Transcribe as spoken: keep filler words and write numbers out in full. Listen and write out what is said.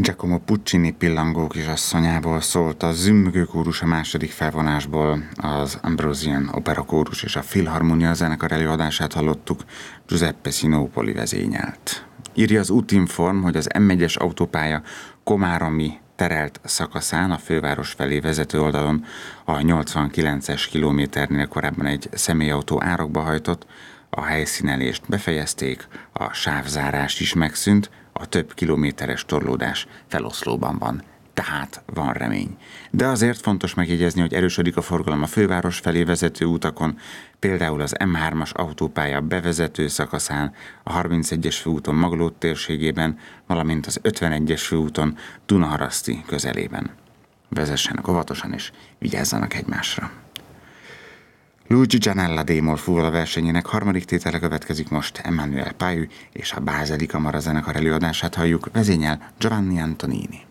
Giacomo Puccini Pillangó kisasszonyából szólt a zümmögő kórus a második felvonásból, az Ambrosian Opera Kórus és a Filharmonia zenekar előadását hallottuk, Giuseppe Sinopoli vezényelt. Írja az Útinform, hogy az M egyes autópálya komáromi terelt szakaszán a főváros felé vezető oldalon a nyolcvankilences kilométernél korábban egy személyautó árokba hajtott, a helyszínelést befejezték, a sávzárás is megszűnt, a több kilométeres torlódás feloszlóban van, tehát van remény. De azért fontos megjegyezni, hogy erősödik a forgalom a főváros felé vezető utakon, például az M hármas autópálya bevezető szakaszán, a harmincegyes főúton Maglód térségében, valamint az ötvenegyes főúton Dunaharaszti közelében. Vezessenek óvatosan és vigyázzanak egymásra. Luigi Gianella D-moll fúval versenyének harmadik tétele következik most. Emmanuel Payü és a Bázeli Kamara zenekar előadását halljuk, vezényel Giovanni Antonini.